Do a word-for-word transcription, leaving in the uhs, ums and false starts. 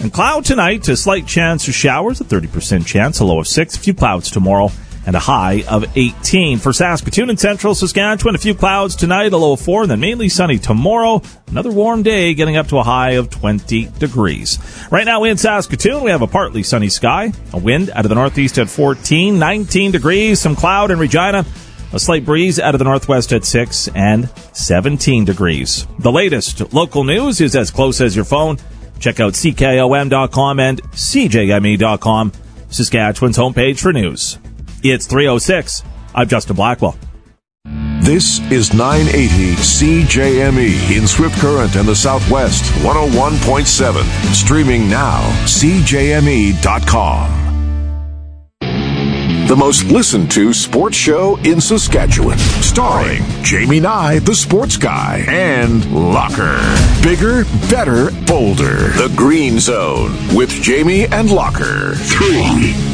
And cloud tonight, a slight chance of showers, a thirty percent chance, a low of six. A few clouds tomorrow, and a high of eighteen. For Saskatoon and central Saskatchewan, a few clouds tonight, a low of four, and then mainly sunny tomorrow. Another warm day, getting up to a high of twenty degrees. Right now in Saskatoon, we have a partly sunny sky, a wind out of the northeast at fourteen, nineteen degrees, some cloud in Regina, a slight breeze out of the northwest at six, and seventeen degrees. The latest local news is as close as your phone. Check out C K O M dot com and C J M E dot com, Saskatchewan's homepage for news. It's three oh six. I'm Justin Blackwell. This is nine eighty C J M E in Swift Current and the Southwest, one oh one point seven. Streaming now, C J M E dot com. The most listened to sports show in Saskatchewan. Starring Jamie Nye, the sports guy, and Locker. Bigger, better, bolder. The Green Zone with Jamie and Locker. Three.